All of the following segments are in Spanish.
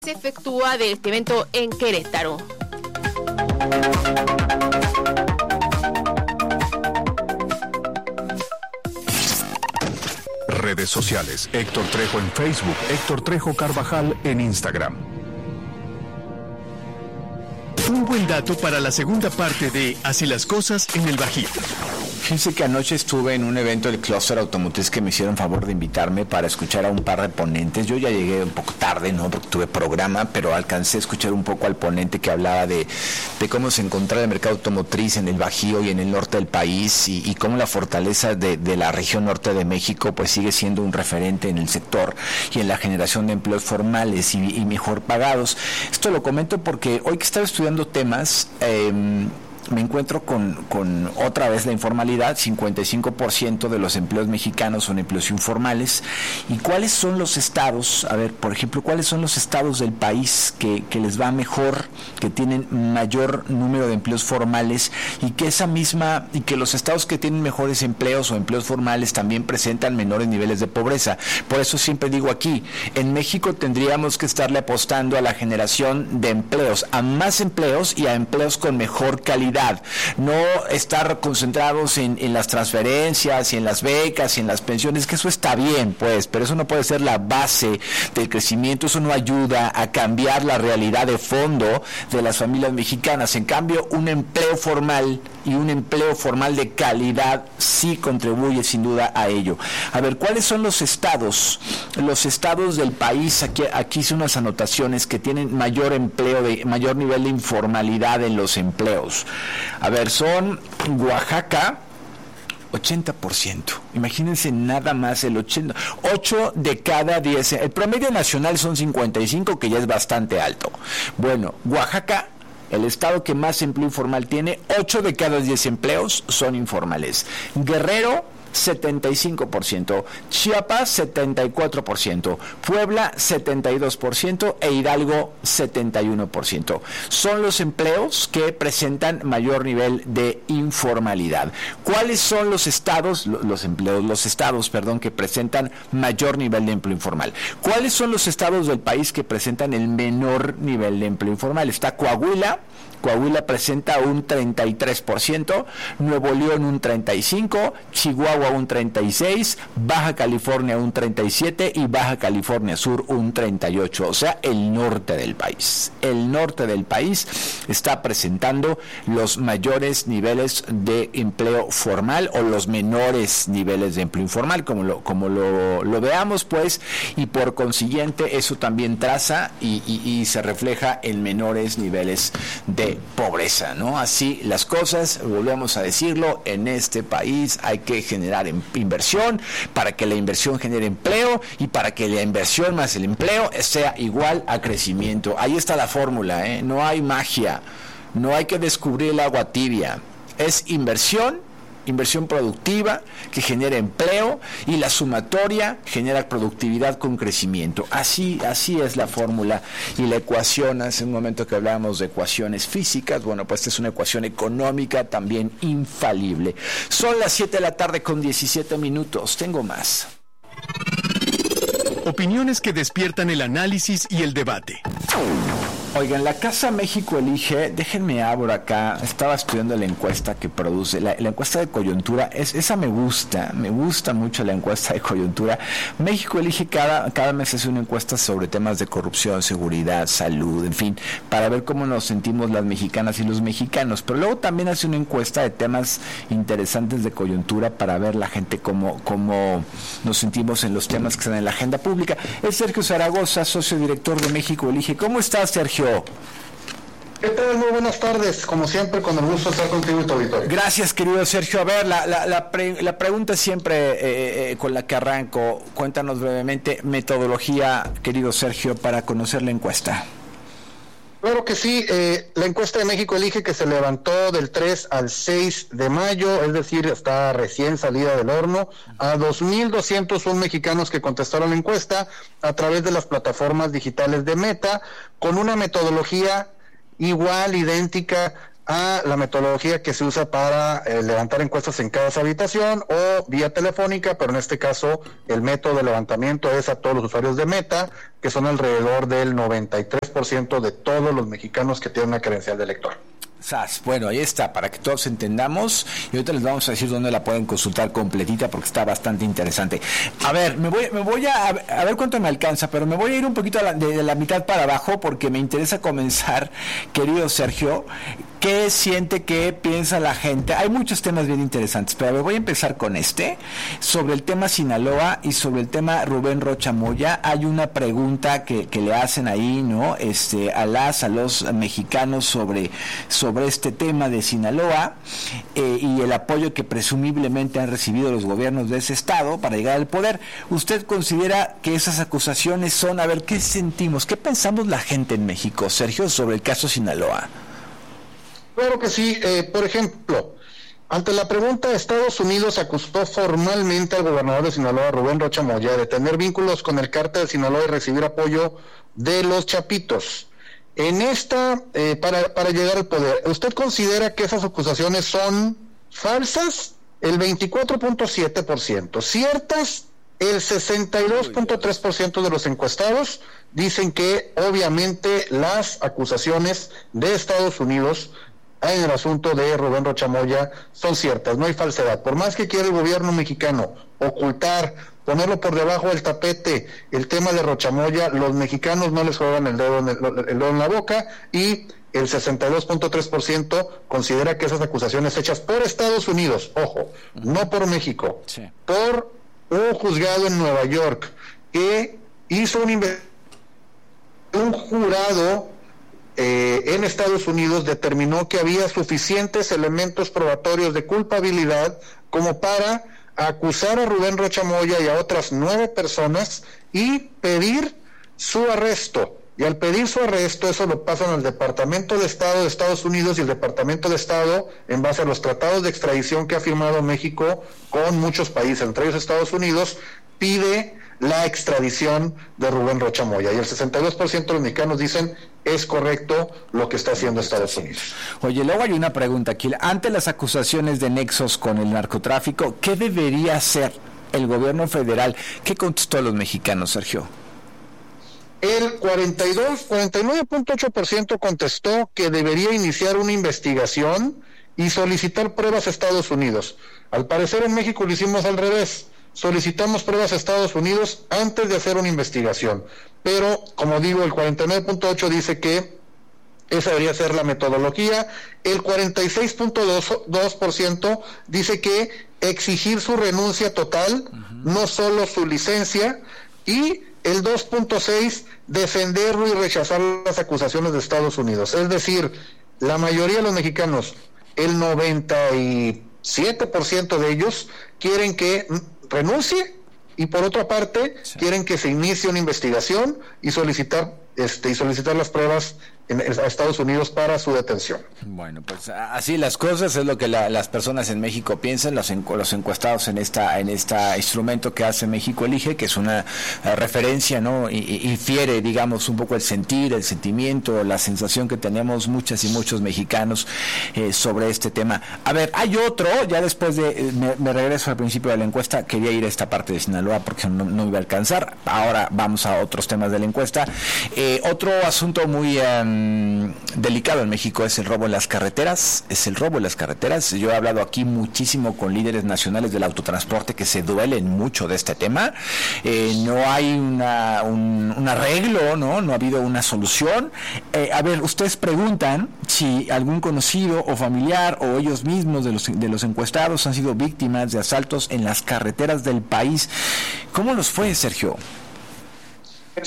Se efectúa de este evento en Querétaro. Redes sociales: Héctor Trejo en Facebook, Héctor Trejo Carvajal en Instagram. Un buen dato para la segunda parte de Así las cosas en el Bajío. Fíjense que anoche estuve en un evento del Clúster Automotriz que me hicieron favor de invitarme para escuchar a un par de ponentes. Yo ya llegué un poco tarde, ¿no? Porque tuve programa, pero alcancé a escuchar un poco al ponente que hablaba de cómo se encontraba el mercado automotriz en el Bajío y en el norte del país y cómo la fortaleza de la región norte de México pues sigue siendo un referente en el sector y en la generación de empleos formales y mejor pagados. Esto lo comento porque hoy que estaba estudiando temas, me encuentro con otra vez la informalidad. 55% de los empleos mexicanos son empleos informales. ¿Y cuáles son los estados? A ver, por ejemplo, ¿cuáles son los estados del país que les va mejor, que tienen mayor número de empleos formales y que los estados que tienen mejores empleos o empleos formales también presentan menores niveles de pobreza? Por eso siempre digo aquí, en México tendríamos que estarle apostando a la generación de empleos, a más empleos y a empleos con mejor calidad. No estar concentrados en las transferencias y en las becas y en las pensiones, que eso está bien, pues, pero eso no puede ser la base del crecimiento. Eso no ayuda a cambiar la realidad de fondo de las familias mexicanas. En cambio, un empleo formal y un empleo formal de calidad sí contribuye sin duda a ello. A ver, ¿cuáles son los estados del país? Aquí hice unas anotaciones que tienen mayor nivel de informalidad en los empleos. A ver, son Oaxaca, 80%. Imagínense nada más el 80. 8 de cada 10. El promedio nacional son 55, que ya es bastante alto. Bueno, Oaxaca, el estado que más empleo informal tiene, 8 de cada 10 empleos son informales. Guerrero, 75%, Chiapas 74%, Puebla 72% e Hidalgo 71%. Son los empleos que presentan mayor nivel de informalidad. ¿Cuáles son los estados, los estados que presentan mayor nivel de empleo informal? ¿Cuáles son los estados del país que presentan el menor nivel de empleo informal? Está Coahuila presenta un 33%, Nuevo León un 35%, Chihuahua un 36%, Baja California un 37% y Baja California Sur un 38%. O sea, el norte del país. El norte del país está presentando los mayores niveles de empleo formal o los menores niveles de empleo informal, como lo veamos, pues, y por consiguiente eso también traza y se refleja en menores niveles de pobreza, ¿no? Así las cosas, volvemos a decirlo, en este país hay que generar inversión para que la inversión genere empleo y para que la inversión más el empleo sea igual a crecimiento. Ahí está la fórmula, ¿eh? No hay magia, no hay que descubrir el agua tibia, es inversión productiva que genera empleo y la sumatoria genera productividad con crecimiento. Así es la fórmula y la ecuación. Hace un momento que hablábamos de ecuaciones físicas, bueno, pues esta es una ecuación económica también infalible. Son las 7:17 p.m. Tengo más. Opiniones que despiertan el análisis y el debate. Oigan, la Casa México Elige, déjenme abro acá, estaba estudiando la encuesta que produce, la encuesta de coyuntura, esa me gusta mucho la encuesta de coyuntura. México Elige cada mes hace una encuesta sobre temas de corrupción, seguridad, salud, en fin, para ver cómo nos sentimos las mexicanas y los mexicanos, pero luego también hace una encuesta de temas interesantes de coyuntura para ver la gente cómo nos sentimos en los temas que están en la agenda pública. Es Sergio Zaragoza, socio director de México Elige. ¿Cómo estás, Sergio? ¿Qué tal? Muy buenas tardes, como siempre, con el gusto de estar contigo y tu auditorio. Gracias, querido Sergio. A ver, la pregunta siempre con la que arranco, cuéntanos brevemente, metodología, querido Sergio, para conocer la encuesta. Claro que sí, la encuesta de México Elige, que se levantó del 3 al 6 de mayo, es decir, está recién salida del horno, a 2,201 mexicanos que contestaron la encuesta a través de las plataformas digitales de Meta, con una metodología igual, idéntica a la metodología que se usa para levantar encuestas en cada habitación o vía telefónica, pero en este caso el método de levantamiento es a todos los usuarios de Meta, que son alrededor del 93% de todos los mexicanos que tienen una credencial de elector. Bueno, ahí está, para que todos entendamos, y ahorita les vamos a decir dónde la pueden consultar completita porque está bastante interesante. A ver, me voy a ver cuánto me alcanza, pero me voy a ir un poquito de la mitad para abajo porque me interesa comenzar, querido Sergio. ¿Qué siente, qué piensa la gente? Hay muchos temas bien interesantes, pero me voy a empezar con sobre el tema Sinaloa y sobre el tema Rubén Rocha Moya. Hay una pregunta que le hacen ahí, ¿no? A los mexicanos sobre este tema de Sinaloa y el apoyo que presumiblemente han recibido los gobiernos de ese estado para llegar al poder. ¿Usted considera que esas acusaciones son, a ver, qué sentimos, qué pensamos la gente en México, Sergio, sobre el caso Sinaloa? Claro que sí. Por ejemplo, ante la pregunta, Estados Unidos acusó formalmente al gobernador de Sinaloa, Rubén Rocha Moya, de tener vínculos con el cártel de Sinaloa y recibir apoyo de los Chapitos. En esta, para llegar al poder, ¿usted considera que esas acusaciones son falsas? El 24.7%. ¿Ciertas? El 62.3% de los encuestados dicen que obviamente las acusaciones de Estados Unidos en el asunto de Rubén Rocha Moya son ciertas, no hay falsedad. Por más que quiera el gobierno mexicano ocultar, ponerlo por debajo del tapete el tema de Rocha Moya, los mexicanos no les juegan el dedo en la boca, y el 62.3% considera que esas acusaciones hechas por Estados Unidos, ojo, no por México, sí, por un juzgado en Nueva York que hizo un jurado en Estados Unidos determinó que había suficientes elementos probatorios de culpabilidad como para acusar a Rubén Rocha Moya y a otras 9 personas y pedir su arresto. Y al pedir su arresto, eso lo pasan al Departamento de Estado de Estados Unidos, y el Departamento de Estado, en base a los tratados de extradición que ha firmado México con muchos países, entre ellos Estados Unidos, pide la extradición de Rubén Rocha Moya, y el 62% de los mexicanos dicen es correcto lo que está haciendo Estados Unidos. Oye, luego hay una pregunta aquí. Ante las acusaciones de nexos con el narcotráfico, ¿qué debería hacer el gobierno federal? ¿Qué contestó a los mexicanos, Sergio? El 49.8% contestó que debería iniciar una investigación y solicitar pruebas a Estados Unidos. Al parecer en México lo hicimos al revés. Solicitamos pruebas a Estados Unidos antes de hacer una investigación. Pero, como digo, el 49.8% dice que esa debería ser la metodología. El 46.2% dice que exigir su renuncia total, no solo su licencia, y el 2.6% defenderlo y rechazar las acusaciones de Estados Unidos. Es decir, la mayoría de los mexicanos, el 97% de ellos, quieren que renuncie, y por otra parte quieren que se inicie una investigación y solicitar las pruebas a Estados Unidos para su detención. Bueno, pues así las cosas, es lo que las personas en México piensan, los encuestados en este instrumento que hace México Elige, que es una referencia, ¿no? Y infiere, digamos, un poco el sentir, el sentimiento, la sensación que tenemos muchas y muchos mexicanos sobre este tema. A ver, hay otro, ya después de, me regreso al principio de la encuesta, quería ir a esta parte de Sinaloa porque no iba a alcanzar. Ahora vamos a otros temas de la encuesta. Otro asunto muy delicado en México es el robo en las carreteras. Yo he hablado aquí muchísimo con líderes nacionales del autotransporte que se duelen mucho de este tema. No hay un arreglo, no ha habido una solución. A ver, ustedes preguntan si algún conocido o familiar o ellos mismos de los encuestados han sido víctimas de asaltos en las carreteras del país. ¿Cómo los fue, Sergio? El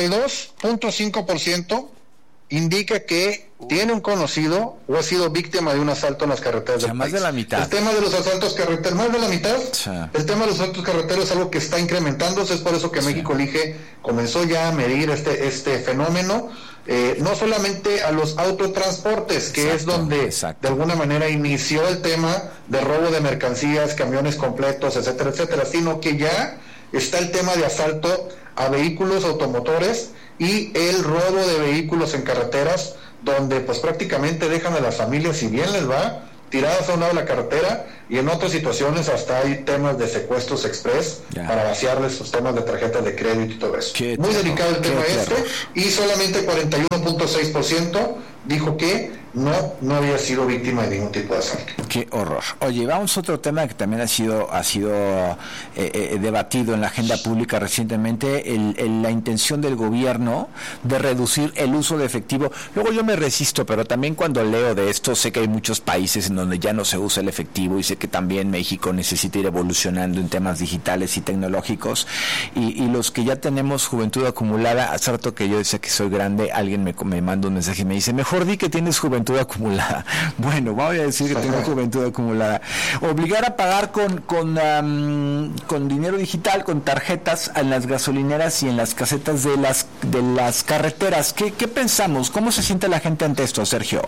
52.5% indica que tiene un conocido o ha sido víctima de un asalto en las carreteras del país. Más de la mitad. El tema de los asaltos carreteros, más de la mitad. Sí. El tema de los asaltos carreteros es algo que está incrementándose, es por eso que México Elige comenzó ya a medir este fenómeno, no solamente a los autotransportes, que es donde de alguna manera inició el tema de robo de mercancías, camiones completos, etcétera, sino que ya está el tema de asalto a vehículos automotores y el robo de vehículos en carreteras donde pues prácticamente dejan a las familias, si bien les va, tiradas a un lado de la carretera, y en otras situaciones hasta hay temas de secuestros express para vaciarles sus temas de tarjetas de crédito y todo eso. Muy delicado el tema y solamente 41.6% dijo que no había sido víctima de ningún tipo de asalto. Qué horror. Oye, vamos a otro tema que también ha sido debatido en la agenda pública recientemente, la intención del gobierno de reducir el uso de efectivo. Luego yo me resisto, pero también cuando leo de esto sé que hay muchos países en donde ya no se usa el efectivo, y sé que también México necesita ir evolucionando en temas digitales y tecnológicos, y los que ya tenemos juventud acumulada, hace rato que yo decía que soy grande, alguien me manda un mensaje y me dice, mejor di que tienes juventud acumulada. Bueno, voy a decir que tengo juventud acumulada. Obligar a pagar con dinero digital, con tarjetas en las gasolineras y en las casetas de las carreteras. ¿Qué pensamos? ¿Cómo se siente la gente ante esto, Sergio?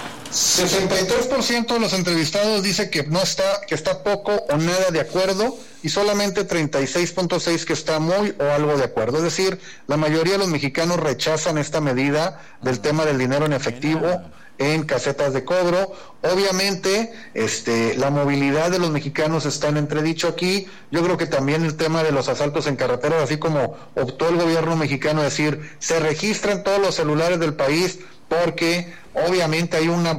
63% de los entrevistados dice que está poco o nada de acuerdo, y solamente 36.6% que está muy o algo de acuerdo. Es decir, la mayoría de los mexicanos rechazan esta medida del tema del dinero en efectivo en casetas de cobro. Obviamente, la movilidad de los mexicanos está en entredicho aquí. Yo creo que también el tema de los asaltos en carreteras, así como optó el gobierno mexicano, es decir, se registran todos los celulares del país, porque obviamente hay un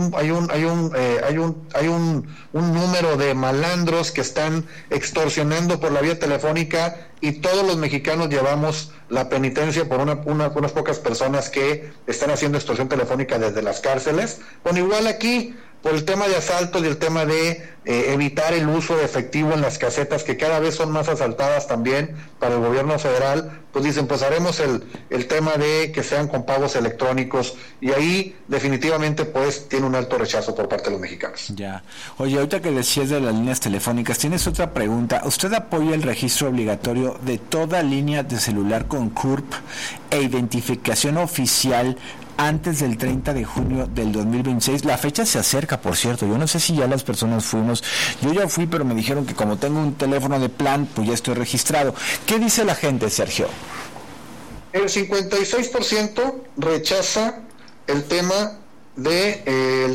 número de malandros que están extorsionando por la vía telefónica, y todos los mexicanos llevamos la penitencia por unas pocas personas que están haciendo extorsión telefónica desde las cárceles. Bueno, igual aquí, por el tema de asaltos y el tema de evitar el uso de efectivo en las casetas, que cada vez son más asaltadas también para el gobierno federal, pues dicen, pues haremos el tema de que sean con pagos electrónicos, y ahí definitivamente pues tiene un alto rechazo por parte de los mexicanos. Ya. Oye, ahorita que decías de las líneas telefónicas, tienes otra pregunta. ¿Usted apoya el registro obligatorio de toda línea de celular con CURP e identificación oficial antes del 30 de junio del 2026? La fecha se acerca, por cierto. Yo no sé si ya las personas fuimos. Yo ya fui, pero me dijeron que como tengo un teléfono de plan, pues ya estoy registrado. ¿Qué dice la gente, Sergio? El 56% rechaza el tema de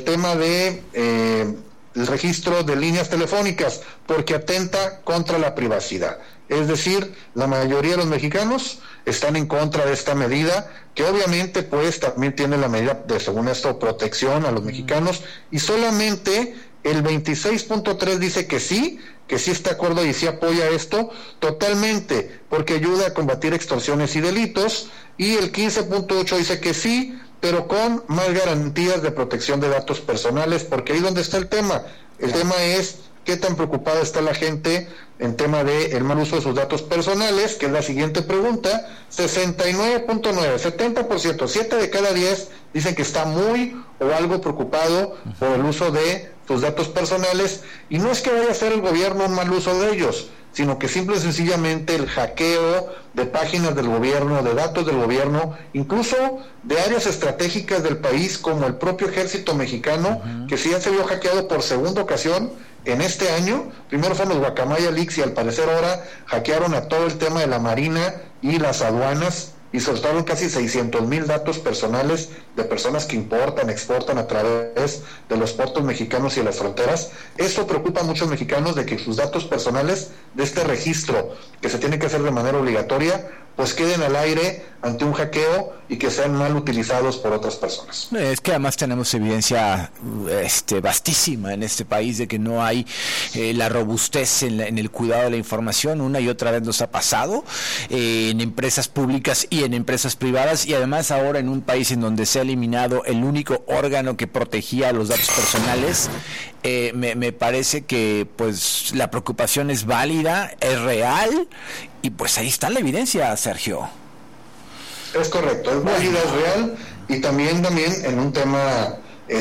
el registro de líneas telefónicas, porque atenta contra la privacidad. Es decir, la mayoría de los mexicanos están en contra de esta medida, que obviamente pues también tiene la medida de, según esto, protección a los mexicanos, y solamente el 26.3% dice que sí está de acuerdo y sí apoya esto totalmente, porque ayuda a combatir extorsiones y delitos, y el 15.8% dice que sí, pero con más garantías de protección de datos personales, porque ahí donde está el tema. El tema es qué tan preocupada está la gente en tema de el mal uso de sus datos personales, que es la siguiente pregunta. 69.9%, 70%, 7 de cada 10 dicen que está muy o algo preocupado por el uso de sus datos personales, y no es que vaya a hacer el gobierno un mal uso de ellos, sino que simple y sencillamente el hackeo de páginas del gobierno, de datos del gobierno, incluso de áreas estratégicas del país, como el propio ejército mexicano, que sí ya se vio hackeado por segunda ocasión en este año. Primero fueron los Guacamaya Leaks, y al parecer ahora hackearon a todo el tema de la Marina y las aduanas, y soltaron casi 600,000 datos personales de personas que importan, exportan a través de los puertos mexicanos y de las fronteras. Eso preocupa a muchos mexicanos, de que sus datos personales de este registro, que se tiene que hacer de manera obligatoria, pues queden al aire ante un hackeo y que sean mal utilizados por otras personas. Es que además tenemos evidencia vastísima en este país de que no hay la robustez en el cuidado de la información. Una y otra vez nos ha pasado en empresas públicas y en empresas privadas, y además ahora en un país en donde se ha eliminado el único órgano que protegía los datos personales. Me parece que pues la preocupación es válida, es real, y pues ahí está la evidencia, Sergio. Es correcto, es válida, es real, y también en un tema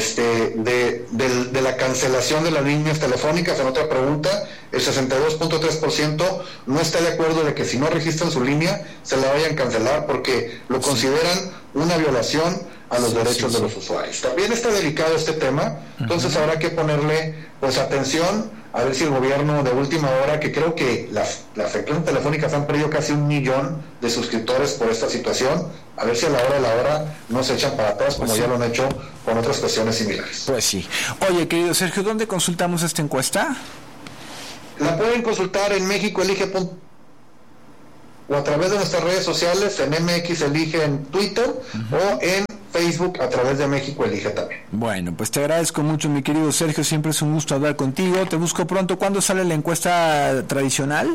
de la cancelación de las líneas telefónicas. En otra pregunta, el 62.3% no está de acuerdo de que si no registran su línea se la vayan a cancelar, porque lo consideran una violación a los derechos de los usuarios. También está delicado este tema, entonces habrá que ponerle pues atención, a ver si el gobierno de última hora, que creo que las empresas telefónicas han perdido casi 1 millón de suscriptores por esta situación, a ver si a la hora de la hora no se echan para atrás como ya lo han hecho con otras cuestiones similares. Pues sí. Oye, querido Sergio, ¿dónde consultamos esta encuesta? La pueden consultar en mexicoelige.com o a través de nuestras redes sociales, en MX Elige en Twitter o en Facebook a través de México Elige también. Bueno, pues te agradezco mucho, mi querido Sergio, siempre es un gusto hablar contigo. Te busco pronto. ¿Cuándo sale la encuesta tradicional?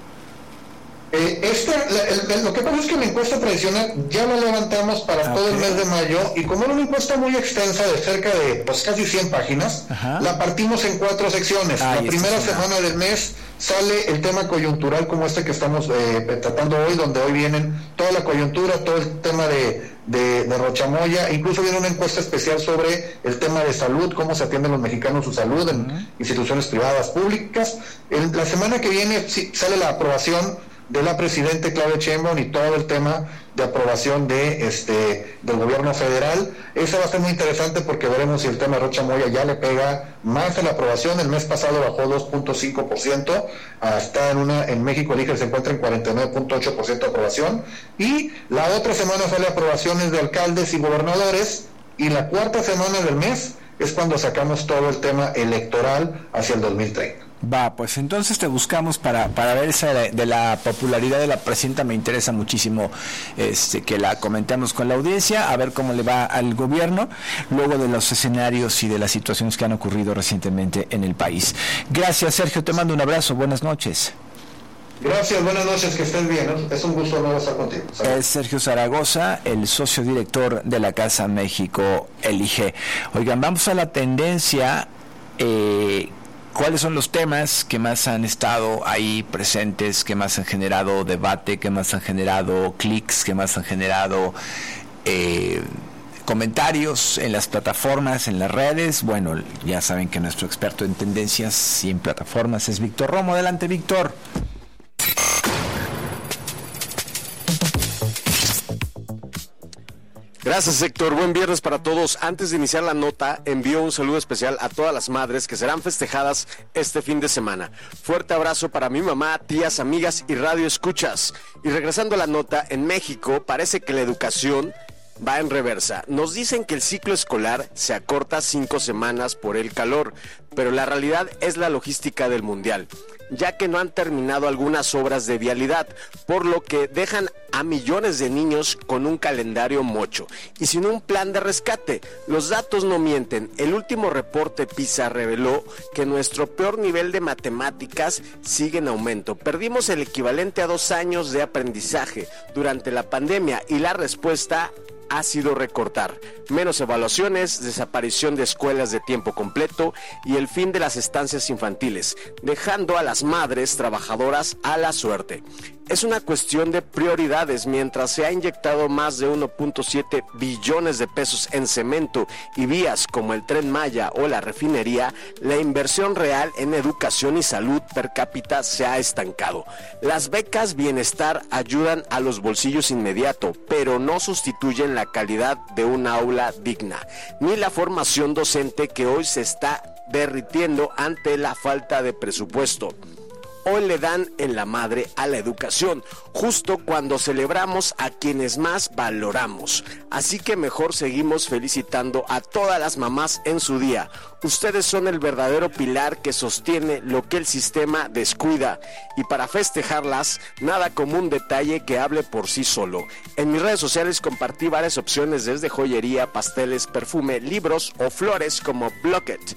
Lo que pasa es que la encuesta tradicional ya la levantamos para todo el mes de mayo, y como era una encuesta muy extensa de cerca de pues casi 100 páginas, la partimos en 4 secciones. La primera semana del mes sale el tema coyuntural como este que estamos tratando hoy, donde hoy vienen toda la coyuntura, todo el tema de Rochamoya, incluso viene una encuesta especial sobre el tema de salud, cómo se atienden los mexicanos su salud en instituciones privadas, públicas. La semana que viene sale la aprobación de la presidenta Claudia Sheinbaum y todo el tema de aprobación del gobierno federal. Esa va a ser muy interesante porque veremos si el tema de Rocha Moya ya le pega más a la aprobación. El mes pasado bajó 2.5%, hasta en México Elige se encuentra en 49.8% de aprobación, y la otra semana sale aprobaciones de alcaldes y gobernadores, y la cuarta semana del mes es cuando sacamos todo el tema electoral hacia el 2030. Va, pues entonces te buscamos para ver esa de la popularidad de la presidenta. Me interesa muchísimo que la comentemos con la audiencia, a ver cómo le va al gobierno, luego de los escenarios y de las situaciones que han ocurrido recientemente en el país. Gracias, Sergio, te mando un abrazo, buenas noches. Gracias, buenas noches, que estén bien, ¿no? Es un gusto nuevo estar contigo. Salud. Es Sergio Zaragoza, el socio director de la Casa México Elige. Oigan, vamos a la tendencia. ¿Cuáles son los temas que más han estado ahí presentes, que más han generado debate, que más han generado clics, que más han generado comentarios en las plataformas, en las redes? Bueno, ya saben que nuestro experto en tendencias y en plataformas es Víctor Romo. Adelante, Víctor. Gracias, Héctor. Buen viernes para todos. Antes de iniciar la nota, envío un saludo especial a todas las madres que serán festejadas este fin de semana. Fuerte abrazo para mi mamá, tías, amigas y radio escuchas. Y regresando a la nota, en México parece que la educación va en reversa. Nos dicen que el ciclo escolar se acorta 5 semanas por el calor, pero la realidad es la logística del mundial, ya que no han terminado algunas obras de vialidad, por lo que dejan a millones de niños con un calendario mocho y sin un plan de rescate. Los datos no mienten. El último reporte PISA reveló que nuestro peor nivel de matemáticas sigue en aumento. Perdimos el equivalente a 2 años de aprendizaje durante la pandemia, y la respuesta ha sido recortar. Menos evaluaciones, desaparición de escuelas de tiempo completo y el fin de las estancias infantiles, dejando a las madres trabajadoras a la suerte. Es una cuestión de prioridades. Mientras se ha inyectado más de 1.7 billones de pesos en cemento y vías como el Tren Maya o la refinería, la inversión real en educación y salud per cápita se ha estancado. Las becas bienestar ayudan a los bolsillos inmediato, pero no sustituyen la calidad de un aula digna, ni la formación docente que hoy se está derritiendo ante la falta de presupuesto. Hoy le dan en la madre a la educación, justo cuando celebramos a quienes más valoramos. Así que mejor seguimos felicitando a todas las mamás en su día. Ustedes son el verdadero pilar que sostiene lo que el sistema descuida. Y para festejarlas, nada como un detalle que hable por sí solo. En mis redes sociales compartí varias opciones, desde joyería, pasteles, perfume, libros o flores como Blocket.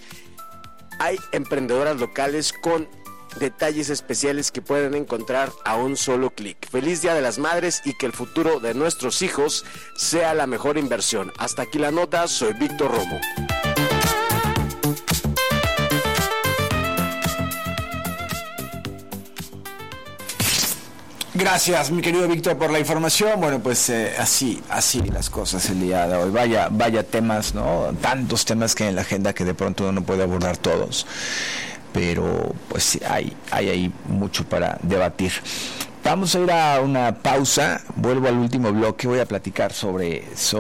Hay emprendedoras locales con detalles especiales que pueden encontrar a un solo clic. Feliz Día de las Madres y que el futuro de nuestros hijos sea la mejor inversión. Hasta aquí la nota, soy Víctor Romo. Gracias, mi querido Víctor, por la información. Bueno, pues así las cosas el día de hoy. Vaya temas, ¿no? Tantos temas que hay en la agenda que de pronto uno no puede abordar todos. Pero pues hay ahí mucho para debatir. Vamos a ir a una pausa, vuelvo al último bloque, voy a platicar sobre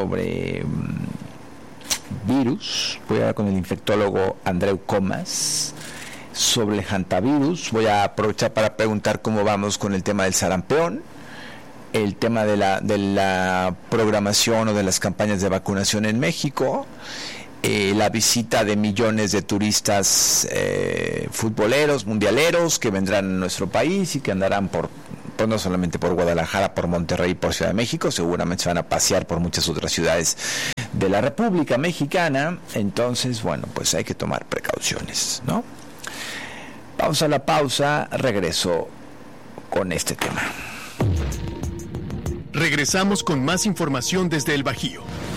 virus, voy a hablar con el infectólogo Andreu Comas sobre el hantavirus, voy a aprovechar para preguntar cómo vamos con el tema del sarampión, el tema de la programación o de las campañas de vacunación en México, la visita de millones de turistas futboleros, mundialeros que vendrán a nuestro país y que andarán pues no solamente por Guadalajara, por Monterrey, por Ciudad de México, seguramente se van a pasear por muchas otras ciudades de la República Mexicana. Entonces, bueno, pues hay que tomar precauciones, ¿no? Vamos a la pausa, regreso con este tema. Regresamos con más información desde el Bajío.